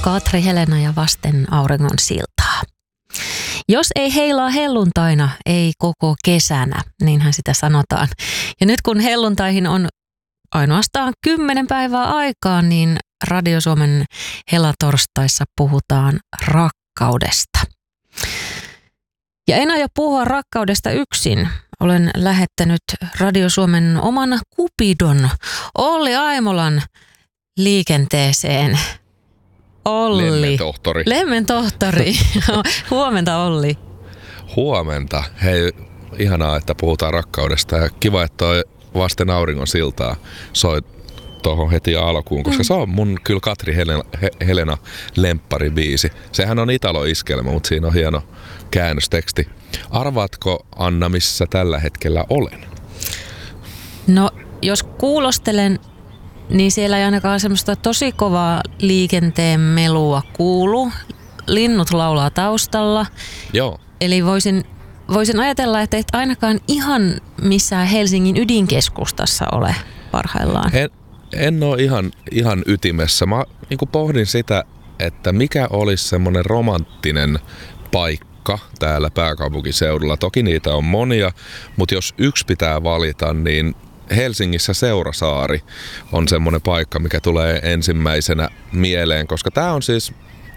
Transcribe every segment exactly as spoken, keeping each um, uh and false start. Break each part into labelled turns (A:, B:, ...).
A: Katri Helena ja Vasten auringon siltaa. Jos ei heilaa helluntaina, ei koko kesänä, niinhän sitä sanotaan. Ja nyt kun helluntaihin on ainoastaan kymmenen päivää aikaa, niin Radio Suomen helatorstaissa puhutaan rakkaudesta. Ja en aio puhua rakkaudesta yksin. Olen lähettänyt Radio Suomen oman Cupidon Olli Aimolan liikenteeseen. Olli.
B: Lemmentohtori.
A: Lemmentohtori. Huomenta, Olli.
B: Huomenta. Hei, ihanaa, että puhutaan rakkaudesta ja kiva, että toi Vasten auringon siltaa soi tuohon heti alkuun, koska se on mun kyllä Katri Helena, He, Helena lempparibiisi. Sehän on italo-iskelmä, mutta siinä on hieno käännösteksti. Arvaatko, Anna, missä tällä hetkellä olen?
A: No, jos kuulostelen, niin siellä ei ainakaan semmoista tosi kovaa liikenteen melua kuulu. Linnut laulaa taustalla.
B: Joo.
A: Eli voisin, voisin ajatella, että et ainakaan ihan missään Helsingin ydinkeskustassa ole parhaillaan.
B: En, en ole ihan, ihan ytimessä. Mä niin kuin pohdin sitä, että mikä olisi semmoinen romanttinen paikka täällä pääkaupunkiseudulla. Toki niitä on monia, mutta jos yksi pitää valita, niin Helsingissä Seurasaari on semmoinen paikka, mikä tulee ensimmäisenä mieleen, koska tää on siis,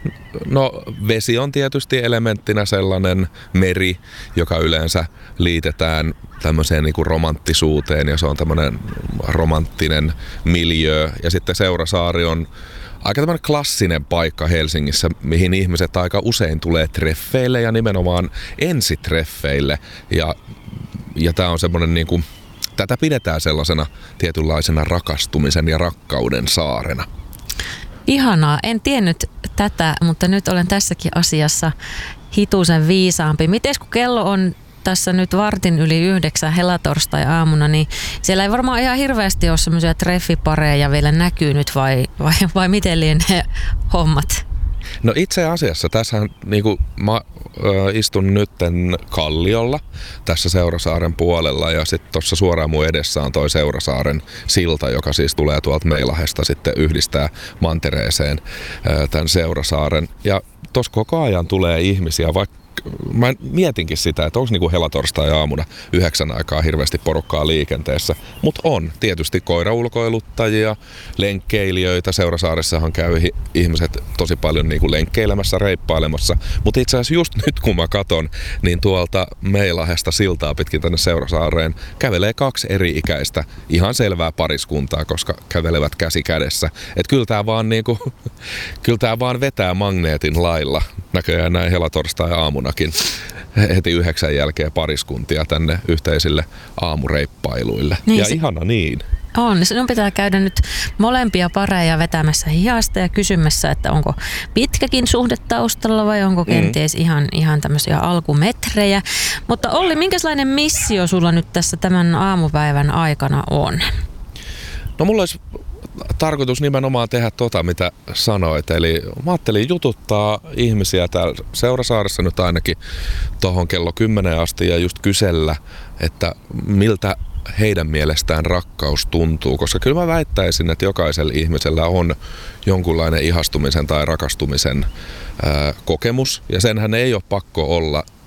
B: no vesi on tietysti elementtinä sellainen meri, joka yleensä liitetään tämmöiseen niin kuin romanttisuuteen ja se on tämmöinen romanttinen miljöö. Ja sitten Seurasaari on aika tämmöinen klassinen paikka Helsingissä, mihin ihmiset aika usein tulee treffeille ja nimenomaan ensitreffeille. Ja, ja tää on semmoinen niin kuin tätä pidetään sellaisena tietynlaisena rakastumisen ja rakkauden saarena.
A: Ihanaa. En tiennyt tätä, mutta nyt olen tässäkin asiassa hitusen viisaampi. Mites kun kello on tässä nyt vartin yli yhdeksän helatorstai-aamuna, niin siellä ei varmaan ihan hirveästi ole semmoisia treffipareja vielä näkynyt vai, vai, vai miten lienee hommat?
B: No itse asiassa tässähän niin kuin mä ö, istun nytten Kalliolla tässä Seurasaaren puolella ja sitten tuossa suoraan mun edessä on toi Seurasaaren silta, joka siis tulee tuolta Meilahesta sitten yhdistää mantereeseen ö, tämän Seurasaaren. Ja tuossa koko ajan tulee ihmisiä, vaikka mä mietinkin sitä, että onko niinku helatorstai-aamuna yhdeksän aikaa hirveästi porukkaa liikenteessä. Mutta on tietysti koiraulkoiluttajia, lenkkeilijöitä. Seurasaaressahan käy ihmiset tosi paljon niinku lenkkeilemässä, reippailemassa. Mutta itse asiassa just nyt kun mä katon, niin tuolta Meilahesta siltaa pitkin tänne Seurasaareen kävelee kaksi eri-ikäistä ihan selvää pariskuntaa, koska kävelevät käsi kädessä. Että kyllä tää vaan, niinku, kyllä tää vaan vetää magneetin lailla näköjään näin helatorstai-aamunakin heti yhdeksän jälkeen pariskuntia tänne yhteisille aamureippailuille. Niin ja se, ihana niin.
A: On. Sinun pitää käydä nyt molempia pareja vetämässä hihasta ja kysymässä, että onko pitkäkin suhde taustalla vai onko kenties mm. ihan, ihan tämmöisiä alkumetrejä. Mutta Olli, minkälainen missio sulla nyt tässä tämän aamupäivän aikana on?
B: No mulla olisi tarkoitus nimenomaan tehdä tota, mitä sanoit. Eli mä ajattelin jututtaa ihmisiä täällä Seurasaaressa nyt ainakin tohon kello kymmenen asti ja just kysellä, että miltä heidän mielestään rakkaus tuntuu. Koska kyllä mä väittäisin, että jokaisella ihmisellä on jonkunlainen ihastumisen tai rakastumisen ää, kokemus. Ja senhän ei ole pakko olla